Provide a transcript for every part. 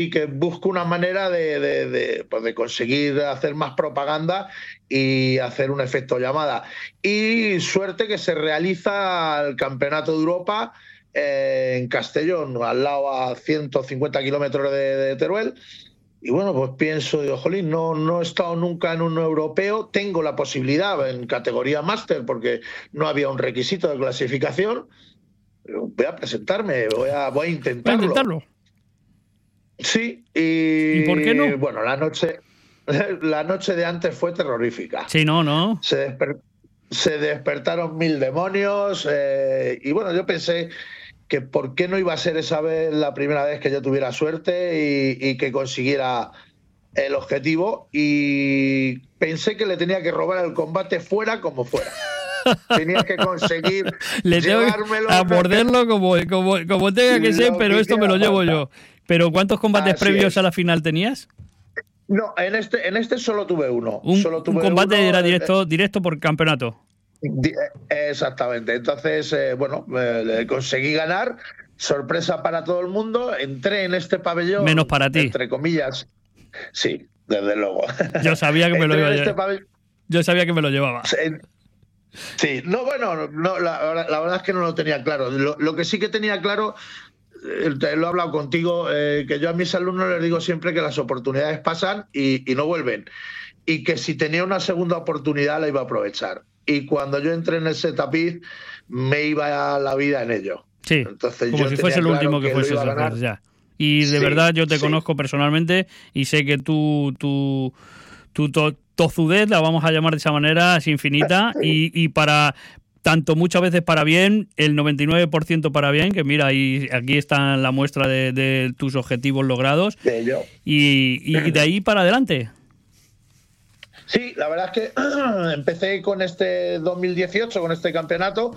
que busco una manera pues de conseguir hacer más propaganda y hacer un efecto llamada. Y suerte que se realiza el Campeonato de Europa en Castellón, al lado, a 150 kilómetros de Teruel. Y bueno, pues pienso, digo, jolín, no he estado nunca en un europeo, tengo la posibilidad en categoría máster porque no había un requisito de clasificación. Voy a presentarme, voy a Voy a intentarlo. intentarlo. Sí, ¿Y por qué no? Bueno, la noche de antes fue terrorífica. Sí, no. Se despertaron 1000 demonios y bueno, yo pensé que por qué no iba a ser esa vez la primera vez que yo tuviera suerte y que consiguiera el objetivo, y pensé que le tenía que robar el combate fuera como fuera. Tenía que conseguir llevármelo a morderlo como tenga que ser, pero esto me lo llevo yo. ¿Pero cuántos combates previos a la final tenías? No, en este solo tuve uno. Un combate era directo por campeonato. Exactamente. Entonces, bueno, conseguí ganar. Sorpresa para todo el mundo. Entré en este pabellón. Menos para ti. Entre comillas. Sí, desde luego. Yo sabía que me lo iba a llevar. Yo sabía que me lo llevaba. Sí, no, bueno, no, la verdad es que no lo tenía claro. Lo que sí que tenía claro, lo he hablado contigo, que yo a mis alumnos les digo siempre que las oportunidades pasan y no vuelven. Y que si tenía una segunda oportunidad la iba a aprovechar. Y cuando yo entré en ese tapiz, me iba a la vida en ello. Sí, entonces, como si fuese lo último que fuese a hacer ya. Y de verdad yo te conozco personalmente y sé que tu tozudez, la vamos a llamar de esa manera, es infinita y para tanto muchas veces para bien, el 99% para bien, que mira, aquí está la muestra de tus objetivos logrados y de ahí para adelante. Sí, la verdad es que empecé con este 2018, con este campeonato.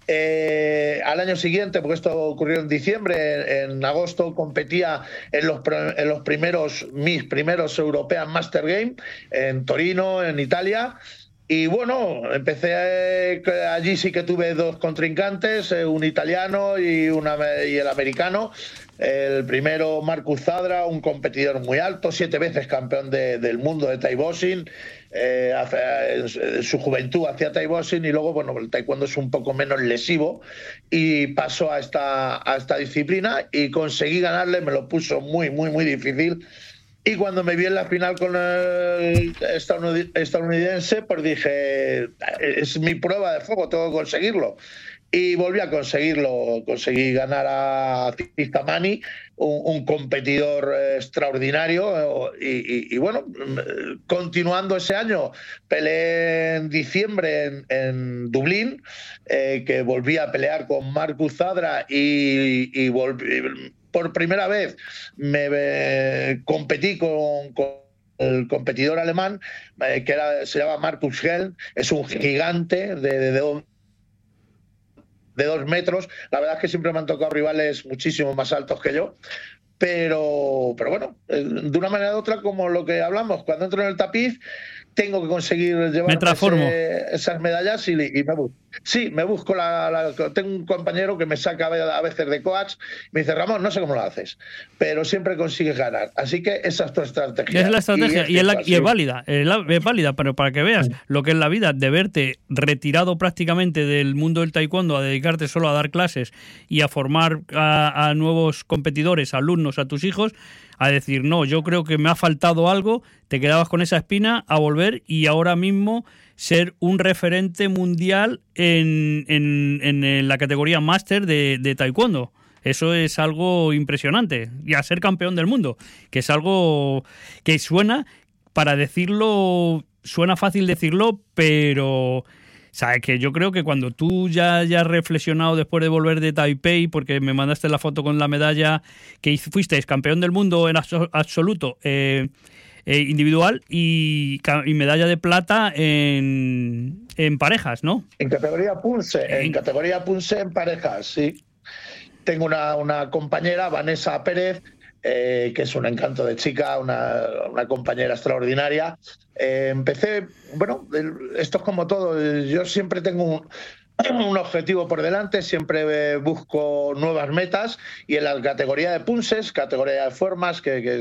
Al año siguiente, porque esto ocurrió en diciembre, en agosto competía en mis primeros European Master Game en Torino, en Italia. Y bueno, empecé allí, sí que tuve dos contrincantes, un italiano y el americano. El primero, Marcus Zadra, un competidor muy alto, 7 veces campeón del mundo de Thai Boxing. En su juventud hacía Thai Boxing y luego, bueno, el taekwondo es un poco menos lesivo y pasó a esta disciplina y conseguí ganarle, me lo puso muy, muy, muy difícil. Y cuando me vi en la final con el estadounidense, pues dije, es mi prueba de fuego, tengo que conseguirlo. Y volví a conseguirlo. Conseguí ganar a Tistamani, un competidor extraordinario. Y bueno, continuando ese año, peleé en diciembre en Dublín, que volví a pelear con Marcus Zadra y volví. Por primera vez competí con el competidor alemán, se llama Marcus Hell, es un gigante de 2 metros. La verdad es que siempre me han tocado rivales muchísimo más altos que yo, pero bueno, de una manera u otra, como lo que hablamos, cuando entro en el tapiz tengo que conseguir llevarme esas medallas y me busco. Sí, me busco tengo un compañero que me saca a veces de coach, me dice, Ramón, no sé cómo lo haces, pero siempre consigues ganar. Así que esa es tu estrategia. Es la estrategia y es válida, pero para que veas lo que es la vida, de verte retirado prácticamente del mundo del taekwondo a dedicarte solo a dar clases y a formar a nuevos competidores, alumnos, a tus hijos, a decir, no, yo creo que me ha faltado algo, te quedabas con esa espina, a volver y ahora mismo ser un referente mundial en la categoría máster de taekwondo. Eso es algo impresionante. Y a ser campeón del mundo, que es algo que suena, para decirlo, suena fácil decirlo, pero sabes que yo creo que cuando tú ya has reflexionado después de volver de Taipei, porque me mandaste la foto con la medalla, que fuisteis campeón del mundo en absoluto, individual y medalla de plata en parejas, ¿no? En categoría Punse, en parejas, sí. Tengo una compañera, Vanessa Pérez, que es un encanto de chica, una compañera extraordinaria. Empecé, bueno, esto es como todo, yo siempre tengo un objetivo por delante, siempre busco nuevas metas, y en la categoría de punses, categoría de formas, que